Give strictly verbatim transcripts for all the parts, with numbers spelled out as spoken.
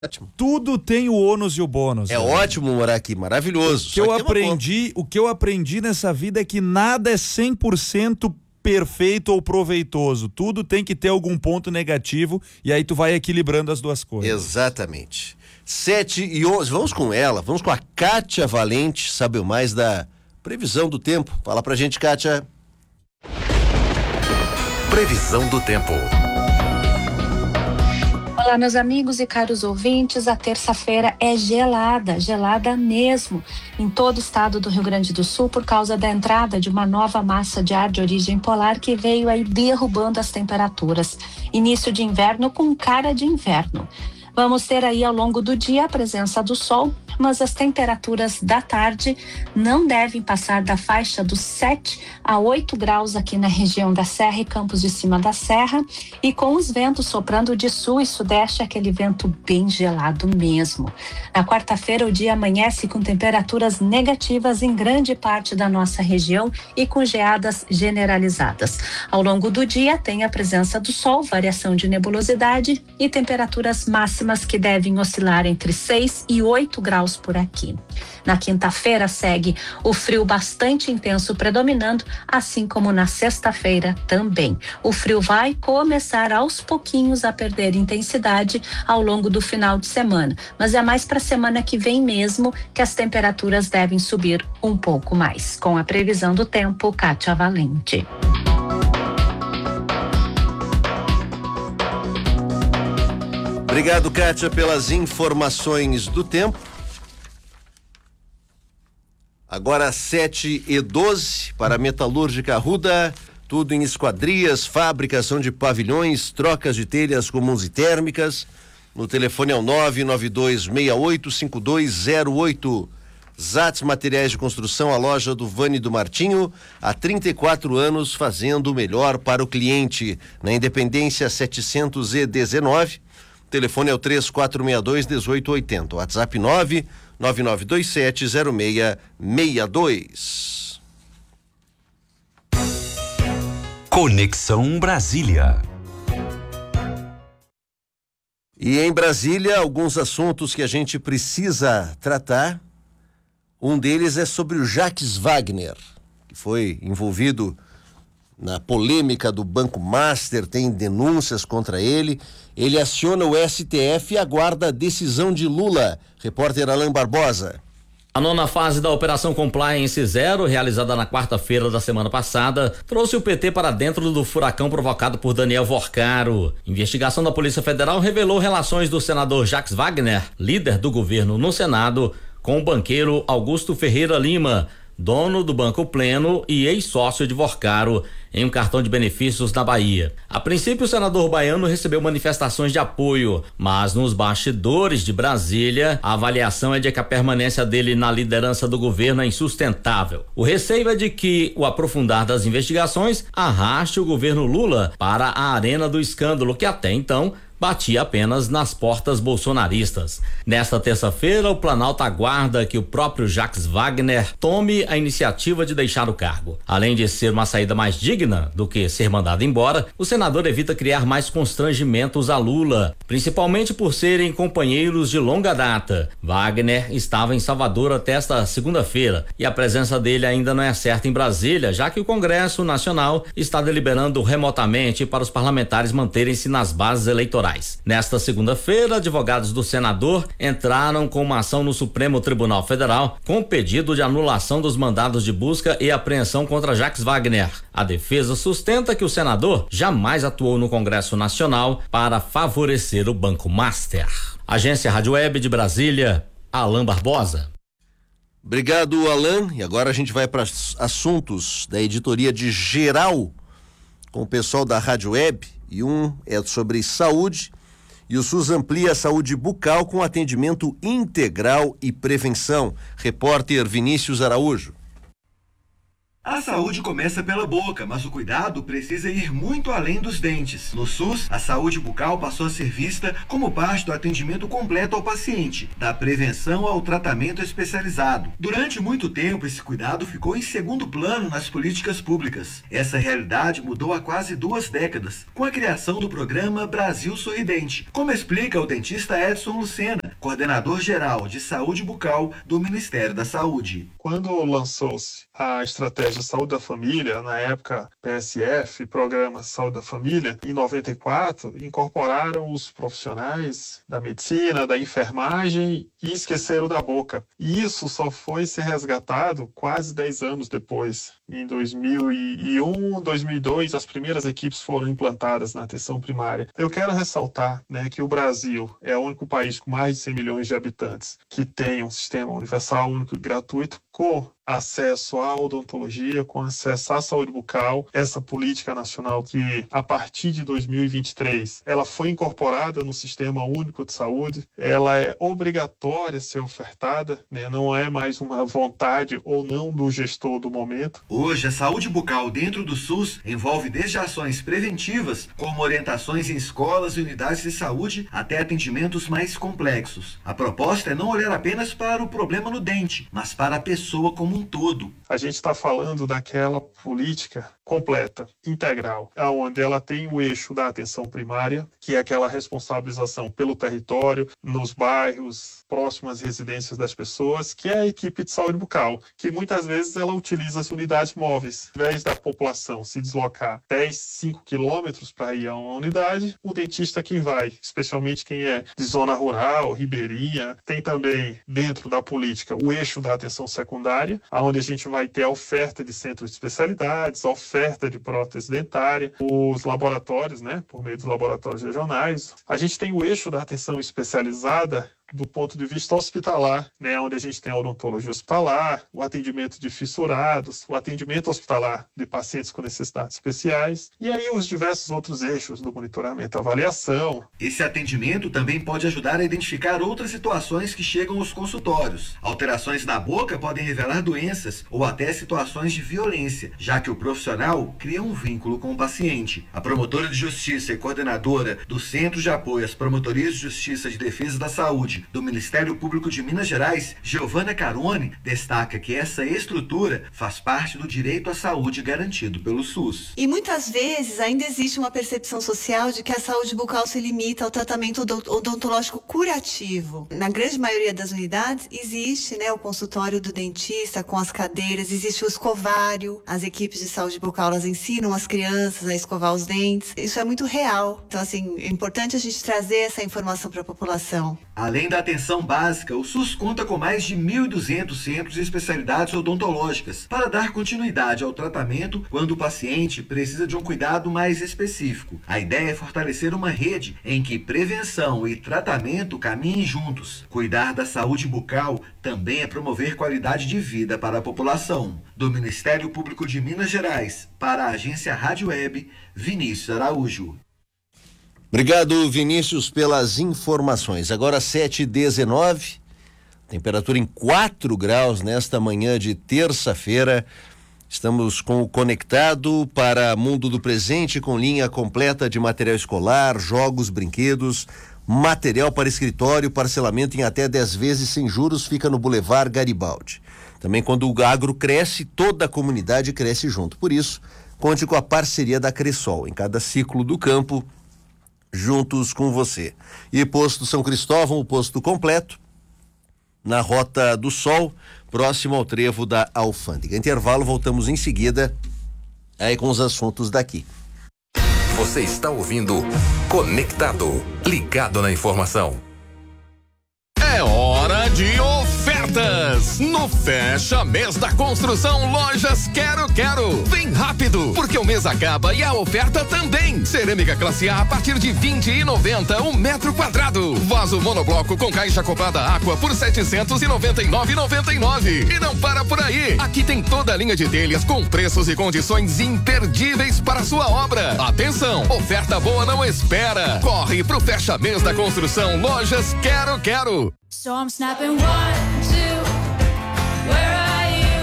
Ótimo. Tudo tem o ônus e o bônus. É, né? Ótimo morar aqui, maravilhoso. O que eu aprendi, o que eu aprendi nessa vida é que nada é cem por cento perfeito ou proveitoso. Tudo tem que ter algum ponto negativo e aí tu vai equilibrando as duas coisas. Exatamente. Sete e onze, vamos com ela, vamos com a Kátia Valente, sabe mais da previsão do tempo. Fala pra gente, Kátia. Previsão do tempo. Olá, meus amigos e caros ouvintes, a terça-feira é gelada, gelada mesmo, em todo o estado do Rio Grande do Sul por causa da entrada de uma nova massa de ar de origem polar que veio aí derrubando as temperaturas. Início de inverno com cara de inverno. Vamos ter aí ao longo do dia a presença do sol, mas as temperaturas da tarde não devem passar da faixa dos sete a oito graus aqui na região da Serra e Campos de Cima da Serra, e com os ventos soprando de sul e sudeste, aquele vento bem gelado mesmo. Na quarta-feira o dia amanhece com temperaturas negativas em grande parte da nossa região e com geadas generalizadas. Ao longo do dia tem a presença do sol, variação de nebulosidade e temperaturas máximas que devem oscilar entre seis e oito graus por aqui. Na quinta-feira segue o frio bastante intenso predominando, assim como na sexta-feira também. O frio vai começar aos pouquinhos a perder intensidade ao longo do final de semana, mas é mais para a semana que vem mesmo que as temperaturas devem subir um pouco mais. Com a previsão do tempo, Kátia Valente. Obrigado, Kátia, pelas informações do tempo. Agora sete e doze para a Metalúrgica Arruda, tudo em esquadrias, fabricação de pavilhões, trocas de telhas comuns e térmicas. No telefone é o nove nove dois seis oito cinco dois zero oito. Zatz Materiais de Construção, a loja do Vani do Martinho, há trinta e quatro anos fazendo o melhor para o cliente. Na Independência setecentos e dezenove. O telefone é o três quatro seis dois um oito oito zero. WhatsApp nove nove nove dois sete zero seis seis dois. Conexão Brasília. E em Brasília, alguns assuntos que a gente precisa tratar. Um deles é sobre o Jacques Wagner, que foi envolvido na polêmica do Banco Master, tem denúncias contra ele. Ele aciona o S T F e aguarda a decisão de Lula. Repórter Alain Barbosa. A nona fase da Operação Compliance Zero, realizada na quarta-feira da semana passada, trouxe o P T para dentro do furacão provocado por Daniel Vorcaro. Investigação da Polícia Federal revelou relações do senador Jacques Wagner, líder do governo no Senado, com o banqueiro Augusto Ferreira Lima, dono do Banco Pleno e ex-sócio de Vorcaro, em um cartão de benefícios na Bahia. A princípio, o senador baiano recebeu manifestações de apoio, mas nos bastidores de Brasília, a avaliação é de que a permanência dele na liderança do governo é insustentável. O receio é de que o aprofundar das investigações arraste o governo Lula para a arena do escândalo, que até então batia apenas nas portas bolsonaristas. Nesta terça-feira, o Planalto aguarda que o próprio Jacques Wagner tome a iniciativa de deixar o cargo. Além de ser uma saída mais digna do que ser mandado embora, o senador evita criar mais constrangimentos a Lula, principalmente por serem companheiros de longa data. Wagner estava em Salvador até esta segunda-feira e a presença dele ainda não é certa em Brasília, já que o Congresso Nacional está deliberando remotamente para os parlamentares manterem-se nas bases eleitorais. Nesta segunda-feira, advogados do senador entraram com uma ação no Supremo Tribunal Federal com pedido de anulação dos mandados de busca e apreensão contra Jacques Wagner. A defesa sustenta que o senador jamais atuou no Congresso Nacional para favorecer o Banco Master. Agência Rádio Web de Brasília, Alain Barbosa. Obrigado, Alain. E agora a gente vai para assuntos da editoria de geral com o pessoal da Rádio Web. E um é sobre saúde, e o SUS amplia a saúde bucal com atendimento integral e prevenção. Repórter Vinícius Araújo. A saúde começa pela boca, mas o cuidado precisa ir muito além dos dentes. No SUS, a saúde bucal passou a ser vista como parte do atendimento completo ao paciente, da prevenção ao tratamento especializado. Durante muito tempo, esse cuidado ficou em segundo plano nas políticas públicas. Essa realidade mudou há quase duas décadas, com a criação do programa Brasil Sorridente, como explica o dentista Edson Lucena, coordenador geral de saúde bucal do Ministério da Saúde. Quando lançou-se a estratégia de saúde da família, na época P S F, Programa Saúde da Família, em noventa e quatro, incorporaram os profissionais da medicina, da enfermagem e esqueceram da boca. E isso só foi ser resgatado quase dez anos depois. Em dois mil e um, dois mil e dois, as primeiras equipes foram implantadas na atenção primária. Eu quero ressaltar, né, que o Brasil é o único país com mais de cem milhões de habitantes que tem um sistema universal, único e gratuito, com acesso à odontologia, com acesso à saúde bucal. Essa política nacional que, a partir de dois mil e vinte e três, ela foi incorporada no Sistema Único de Saúde, ela é obrigatória a ser ofertada, né? Não é mais uma vontade ou não do gestor do momento. Hoje, a saúde bucal dentro do SUS envolve desde ações preventivas, como orientações em escolas e unidades de saúde, até atendimentos mais complexos. A proposta é não olhar apenas para o problema no dente, mas para a pessoa como um todo. A gente está falando daquela política completa, integral, onde ela tem o eixo da atenção primária, que é aquela responsabilização pelo território, nos bairros, próximas às residências das pessoas, que é a equipe de saúde bucal, que muitas vezes ela utiliza as unidades móveis. Ao invés da população se deslocar dez, cinco quilômetros para ir a uma unidade, o dentista quem vai, especialmente quem é de zona rural, ribeirinha. Tem também, dentro da política, o eixo da atenção secundária, onde a gente vai ter a oferta de centros de especialidades, a oferta de prótese dentária, os laboratórios, né, por meio dos laboratórios regionais. A gente tem o eixo da atenção especializada do ponto de vista hospitalar, né, onde a gente tem a odontologia hospitalar, o atendimento de fissurados, o atendimento hospitalar de pacientes com necessidades especiais, e aí os diversos outros eixos do monitoramento e avaliação. Esse atendimento também pode ajudar a identificar outras situações que chegam aos consultórios. Alterações na boca podem revelar doenças ou até situações de violência, já que o profissional cria um vínculo com o paciente. A promotora de justiça e coordenadora do Centro de Apoio às Promotorias de Justiça de Defesa da Saúde do Ministério Público de Minas Gerais, Giovana Carone, destaca que essa estrutura faz parte do direito à saúde garantido pelo SUS. E muitas vezes ainda existe uma percepção social de que a saúde bucal se limita ao tratamento odontológico curativo. Na grande maioria das unidades existe, né, o consultório do dentista com as cadeiras, existe o escovário, as equipes de saúde bucal elas ensinam as crianças a escovar os dentes. Isso é muito real. Então, assim, é importante a gente trazer essa informação para a população. Além da atenção básica, o SUS conta com mais de mil e duzentos centros de especialidades odontológicas para dar continuidade ao tratamento quando o paciente precisa de um cuidado mais específico. A ideia é fortalecer uma rede em que prevenção e tratamento caminhem juntos. Cuidar da saúde bucal também é promover qualidade de vida para a população. Do Ministério Público de Minas Gerais, para a agência Rádio Web, Vinícius Araújo. Obrigado, Vinícius, pelas informações. Agora sete e dezenove, temperatura em quatro graus nesta manhã de terça-feira. Estamos com o Conectado para Mundo do Presente, com linha completa de material escolar, jogos, brinquedos, material para escritório, parcelamento em até dez vezes sem juros, fica no Boulevard Garibaldi. Também quando o agro cresce, toda a comunidade cresce junto. Por isso, conte com a parceria da Cressol. Em cada ciclo do campo, juntos com você. E Posto São Cristóvão, o posto completo, na Rota do Sol, próximo ao trevo da Alfândega. Intervalo, voltamos em seguida aí com os assuntos daqui. Você está ouvindo Conectado, ligado na informação. É hora de ofertas! No Fecha Mês da Construção Lojas Quero Quero. Vem rápido, porque o mês acaba e a oferta também. Cerâmica classe A a partir de vinte e noventa um metro quadrado. Vaso monobloco com caixa acoplada Aqua por setecentos e noventa e nove e noventa e nove. E não para por aí. Aqui tem toda a linha de telhas com preços e condições imperdíveis para sua obra. Atenção, oferta boa não espera. Corre pro Fecha Mês da Construção Lojas Quero Quero. So I'm snapping one, two, where are you?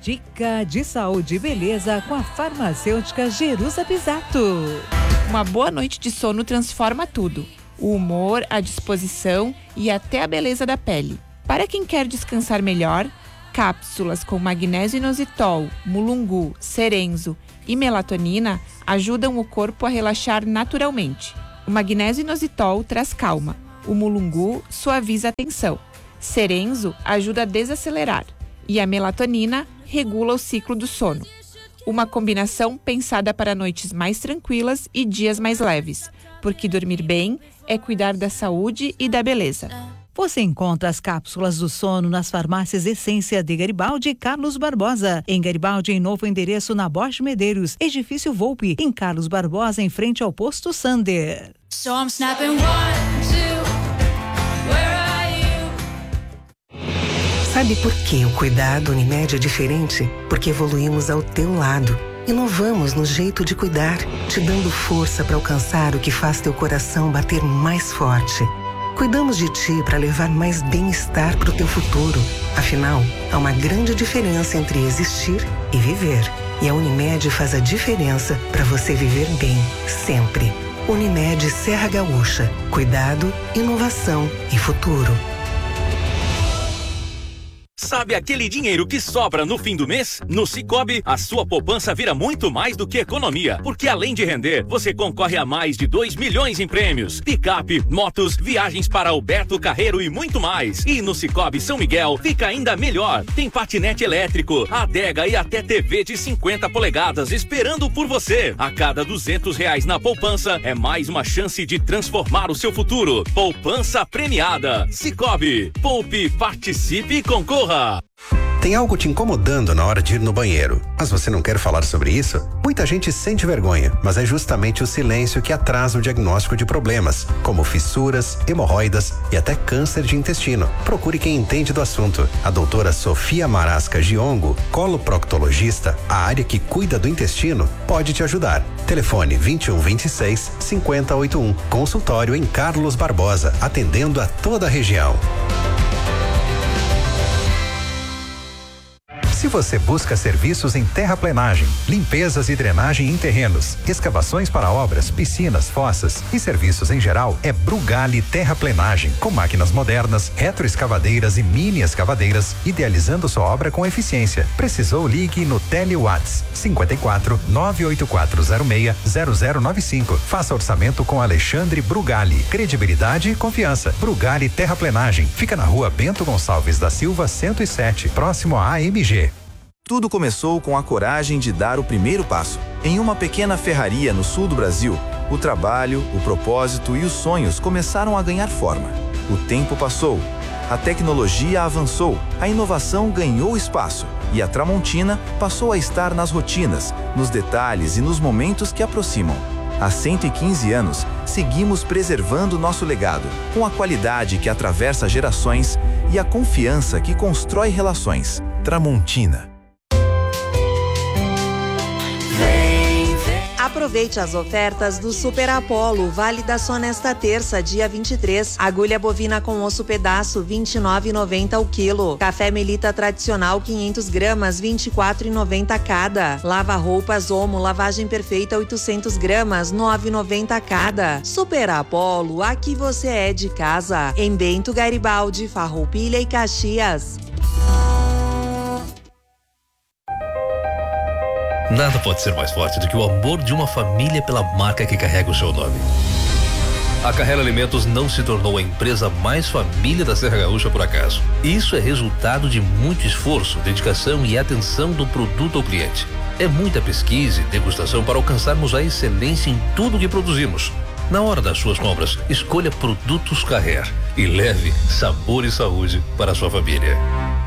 Dica de saúde e beleza com a farmacêutica Jerusa Pisato. Uma boa noite de sono transforma tudo. O humor, a disposição e até a beleza da pele. Para quem quer descansar melhor, cápsulas com magnésio inositol, mulungu, cerenzo e melatonina ajudam o corpo a relaxar naturalmente. O magnésio inositol traz calma. O mulungu suaviza a tensão. Cerenzo ajuda a desacelerar. E a melatonina regula o ciclo do sono. Uma combinação pensada para noites mais tranquilas e dias mais leves, porque dormir bem é cuidar da saúde e da beleza. Você encontra as cápsulas do sono nas farmácias Essência de Garibaldi e Carlos Barbosa. Em Garibaldi, em novo endereço na Borges Medeiros, Edifício Volpe. Em Carlos Barbosa, em frente ao posto Sander. So I'm snapping one, two, where are you? Sabe por que o cuidado Unimed é diferente? Porque evoluímos ao teu lado. Inovamos no jeito de cuidar, te dando força para alcançar o que faz teu coração bater mais forte. Cuidamos de ti para levar mais bem-estar para o teu futuro. Afinal, há uma grande diferença entre existir e viver. E a Unimed faz a diferença para você viver bem, sempre. Unimed Serra Gaúcha. Cuidado, inovação e futuro. Sabe aquele dinheiro que sobra no fim do mês? No Sicoob, a sua poupança vira muito mais do que economia, porque além de render, você concorre a mais de dois milhões em prêmios, picape, motos, viagens para Alberto Carreiro e muito mais. E no Sicoob São Miguel fica ainda melhor. Tem patinete elétrico, adega e até T V de cinquenta polegadas esperando por você. A cada duzentos reais na poupança é mais uma chance de transformar o seu futuro. Poupança premiada. Sicoob. Poupe, participe e concorra. Tem algo te incomodando na hora de ir no banheiro, mas você não quer falar sobre isso? Muita gente sente vergonha, mas é justamente o silêncio que atrasa o diagnóstico de problemas, como fissuras, hemorroidas e até câncer de intestino. Procure quem entende do assunto. A doutora Sofia Marasca Giongo, coloproctologista, a área que cuida do intestino, pode te ajudar. Telefone vinte e um, vinte e seis, cinquenta, oitenta e um. Consultório em Carlos Barbosa, atendendo a toda a região. Se você busca serviços em terraplenagem, limpezas e drenagem em terrenos, escavações para obras, piscinas, fossas e serviços em geral, é Brugali Terraplenagem, com máquinas modernas, retroescavadeiras e mini escavadeiras, idealizando sua obra com eficiência. Precisou? Ligue no Telewatts cinquenta e quatro, nove oito quatro zero seis, zero zero nove cinco. Faça orçamento com Alexandre Brugali. Credibilidade e confiança. Brugali Terraplenagem. Fica na rua Bento Gonçalves da Silva cento e sete, próximo à A M G. Tudo começou com a coragem de dar o primeiro passo. Em uma pequena ferraria no sul do Brasil, o trabalho, o propósito e os sonhos começaram a ganhar forma. O tempo passou, a tecnologia avançou, a inovação ganhou espaço e a Tramontina passou a estar nas rotinas, nos detalhes e nos momentos que aproximam. Há cento e quinze anos, seguimos preservando nosso legado, com a qualidade que atravessa gerações e a confiança que constrói relações. Tramontina. Aproveite as ofertas do Super Apollo, válida só nesta terça, dia vinte e três. Agulha bovina com osso pedaço, vinte e nove reais e noventa centavos o quilo. Café Melita tradicional, quinhentas gramas, vinte e quatro reais e noventa centavos cada. Lava roupas Omo, lavagem perfeita, oitocentas gramas, nove reais e noventa centavos cada. Super Apollo, aqui você é de casa. Em Bento Garibaldi, Farroupilha e Caxias. Nada pode ser mais forte do que o amor de uma família pela marca que carrega o seu nome. A Carrera Alimentos não se tornou a empresa mais família da Serra Gaúcha por acaso. Isso é resultado de muito esforço, dedicação e atenção do produto ao cliente. É muita pesquisa e degustação para alcançarmos a excelência em tudo que produzimos. Na hora das suas compras, escolha Produtos Carrer e leve sabor e saúde para a sua família.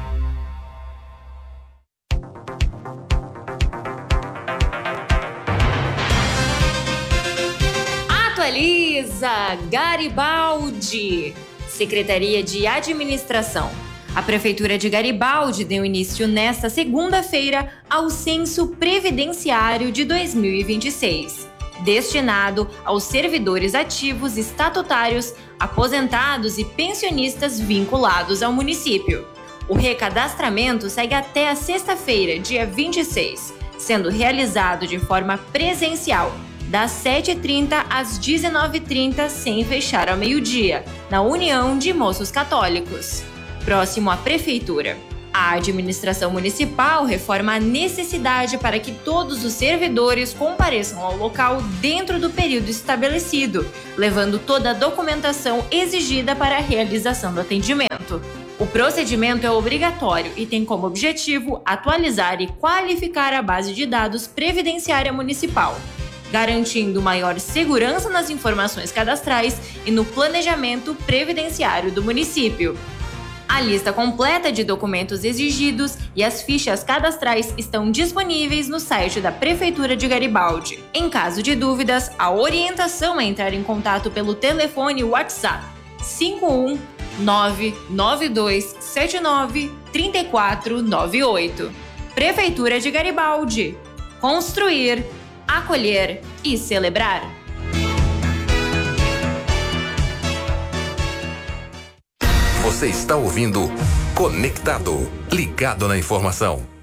Atualiza Garibaldi, Secretaria de Administração. A Prefeitura de Garibaldi deu início nesta segunda-feira ao Censo Previdenciário de dois mil e vinte e seis, destinado aos servidores ativos estatutários, aposentados e pensionistas vinculados ao município. O recadastramento segue até a sexta-feira, dia vinte e seis, sendo realizado de forma presencial, das sete e trinta às dezenove e trinta, sem fechar ao meio-dia, na União de Moços Católicos. Próximo à Prefeitura. A administração municipal reforma a necessidade para que todos os servidores compareçam ao local dentro do período estabelecido, levando toda a documentação exigida para a realização do atendimento. O procedimento é obrigatório e tem como objetivo atualizar e qualificar a base de dados previdenciária municipal, garantindo maior segurança nas informações cadastrais e no planejamento previdenciário do município. A lista completa de documentos exigidos e as fichas cadastrais estão disponíveis no site da Prefeitura de Garibaldi. Em caso de dúvidas, a orientação é entrar em contato pelo telefone WhatsApp cinco um nove nove dois sete nove três quatro nove oito. Prefeitura de Garibaldi. Construir, acolher e celebrar. Você está ouvindo Conectado, ligado na informação.